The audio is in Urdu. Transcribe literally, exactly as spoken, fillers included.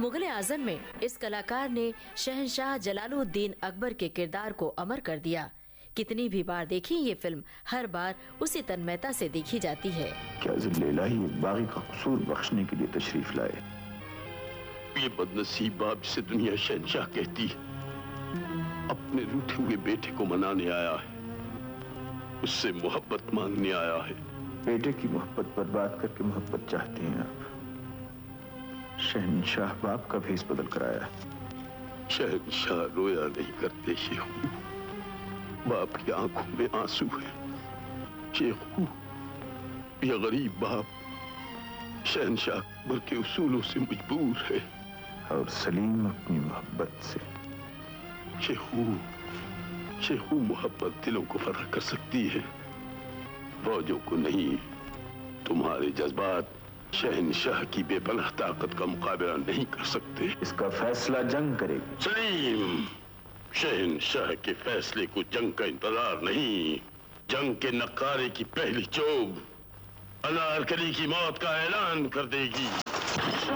مغل اعظم میں اس کلاکار نے شہنشاہ جلال الدین اکبر کے کردار کو امر کر دیا. کتنی بھی بار دیکھیں یہ فلم ہر بار اسی تنمیتا سے دیکھی جاتی ہے. کیا ذل الہی ایک باغی کا قصور بخشنے کے لیے تشریف لائے. یہ بدنصیب باپ جسے دنیا شہنشاہ کہتی اپنے روٹھے ہوئے بیٹے کو منانے آیا ہے, اس سے محبت مانگنے آیا ہے. بیٹے کی محبت برباد کر کے محبت چاہتے ہیں آپ. شہنشاہ باپ کا بھیس بدل کر آیا. شہنشاہ رویا نہیں کرتے شیخو, باپ کی آنکھوں میں آنسو ہے. شیخو, یہ غریب باپ شہنشاہ اکبر کے اصولوں سے مجبور ہے, اور سلیم اپنی محبت سے. شیخو, شیخو محبت دلوں کو فرق کر سکتی ہے, فوجوں کو نہیں. تمہارے جذبات شہنشاہ کی بے پناہ طاقت کا مقابلہ نہیں کر سکتے. اس کا فیصلہ جنگ کرے گی. سلیم, شہنشاہ کے فیصلے کو جنگ کا انتظار نہیں, جنگ کے نقارے کی پہلی چوب انارکلی کی موت کا اعلان کر دے گی.